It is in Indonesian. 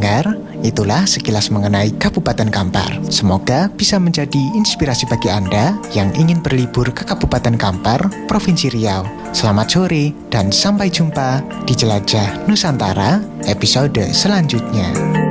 pendengar, itulah sekilas mengenai Kabupaten Kampar. Semoga bisa menjadi inspirasi bagi Anda yang ingin berlibur ke Kabupaten Kampar, Provinsi Riau. Selamat sore dan sampai jumpa di Jelajah Nusantara episode selanjutnya.